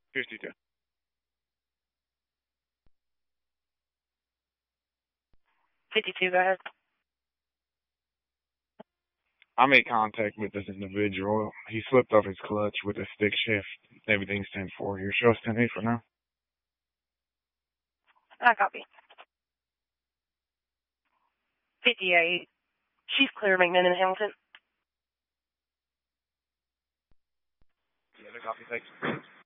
52. 52, go ahead. I made contact with this individual. He slipped off his clutch with a stick shift. Everything's 10-4 here. Show us 10-8 for now. I copy. 58. She's clear, McMinn and Hamilton. Yeah, copy, thanks.